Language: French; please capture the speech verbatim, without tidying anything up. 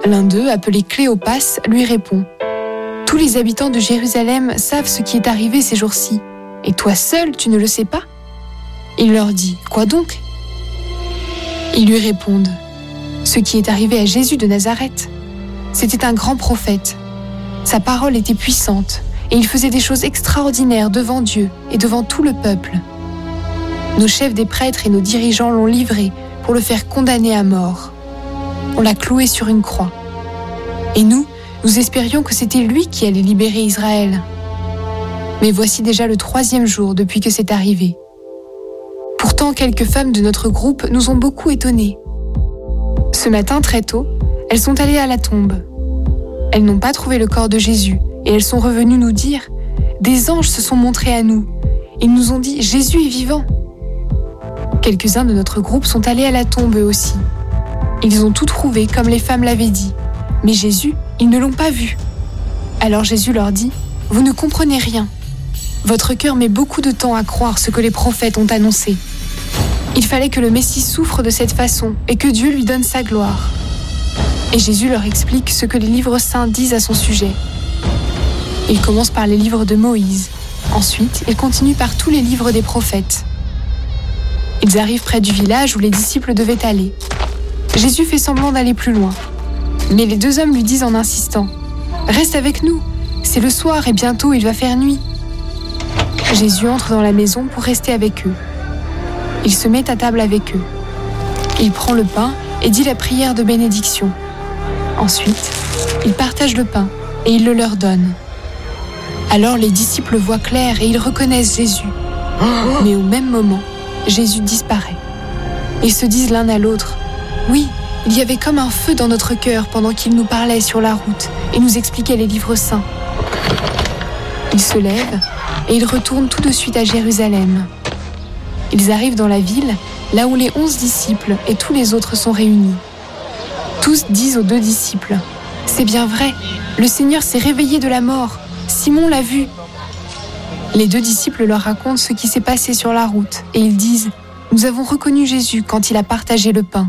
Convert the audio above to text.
L'un d'eux, appelé Cléopas, lui répond « Tous les habitants de Jérusalem savent ce qui est arrivé ces jours-ci, et toi seul, tu ne le sais pas ?» Il leur dit « Quoi donc ?» Ils lui répondent « Ce qui est arrivé à Jésus de Nazareth. C'était un grand prophète. Sa parole était puissante, et il faisait des choses extraordinaires devant Dieu et devant tout le peuple. Nos chefs des prêtres et nos dirigeants l'ont livré pour le faire condamner à mort. On l'a cloué sur une croix. Et nous, nous espérions que c'était lui qui allait libérer Israël. Mais voici déjà le troisième jour depuis que c'est arrivé. Pourtant, quelques femmes de notre groupe nous ont beaucoup étonnés. Ce matin, très tôt, elles sont allées à la tombe. Elles n'ont pas trouvé le corps de Jésus et elles sont revenues nous dire « Des anges se sont montrés à nous. Ils nous ont dit « Jésus est vivant ». Quelques-uns de notre groupe sont allés à la tombe eux aussi. Ils ont tout trouvé comme les femmes l'avaient dit. Mais Jésus, ils ne l'ont pas vu. Alors Jésus leur dit « Vous ne comprenez rien. Votre cœur met beaucoup de temps à croire ce que les prophètes ont annoncé. Il fallait que le Messie souffre de cette façon et que Dieu lui donne sa gloire. » Et Jésus leur explique ce que les livres saints disent à son sujet. Il commence par les livres de Moïse. Ensuite, il continue par tous les livres des prophètes. Ils arrivent près du village où les disciples devaient aller. Jésus fait semblant d'aller plus loin. Mais les deux hommes lui disent en insistant « Reste avec nous, c'est le soir et bientôt il va faire nuit. » Jésus entre dans la maison pour rester avec eux. Il se met à table avec eux. Il prend le pain et dit la prière de bénédiction. Ensuite, il partage le pain et il le leur donne. Alors les disciples voient clair et ils reconnaissent Jésus. Mais au même moment, Jésus disparaît. Ils se disent l'un à l'autre « Oui, il y avait comme un feu dans notre cœur pendant qu'il nous parlait sur la route et nous expliquait les livres saints. » Ils se lèvent et ils retournent tout de suite à Jérusalem. Ils arrivent dans la ville, là où les onze disciples et tous les autres sont réunis. Tous disent aux deux disciples « C'est bien vrai, le Seigneur s'est réveillé de la mort. Simon l'a vu. » Les deux disciples leur racontent ce qui s'est passé sur la route et ils disent « Nous avons reconnu Jésus quand il a partagé le pain. »